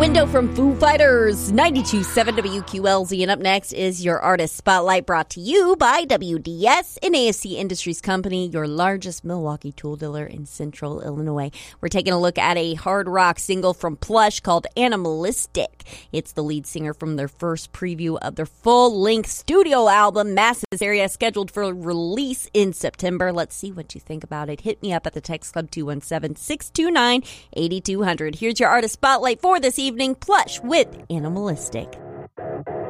Window from Foo Fighters, 92.7 WQLZ. And up next is your Artist Spotlight, brought to you by WDS, an AFC Industries company, your largest Milwaukee tool dealer in Central Illinois. We're taking a look at a hard rock single from Plush called Animalistic. It's the lead singer from their first preview of their full-length studio album, Mass Hysteria, scheduled for release in September. Let's see what you think about it. Hit me up at the Text Club 217-629-8200. Here's your Artist Spotlight for this evening, Plush with Animalistic.